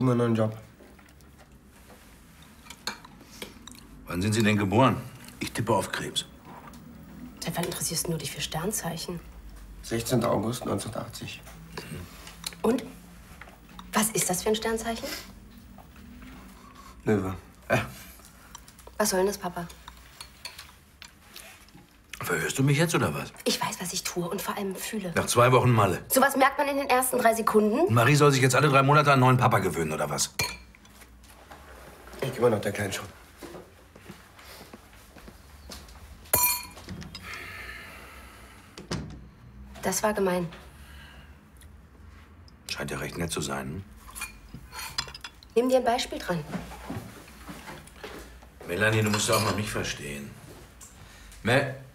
Immer noch einen Job. Wann sind Sie denn geboren? Ich tippe auf Krebs. Seit wann interessierst du dich für Sternzeichen? 16. August 1980. Und? Was ist das für ein Sternzeichen? Löwe. Was soll denn das, Papa? Verhörst du mich jetzt oder was? Ich weiß, was ich tue und vor allem fühle. Nach 2 Wochen Malle. Sowas merkt man in den ersten 3 Sekunden. Und Marie soll sich jetzt alle 3 Monate an einen neuen Papa gewöhnen, oder was? Ich kümmere noch der Kleinen schon. Das war gemein. Scheint ja recht nett zu sein. Hm? Nimm dir ein Beispiel dran. Melanie, du musst auch mal mich verstehen.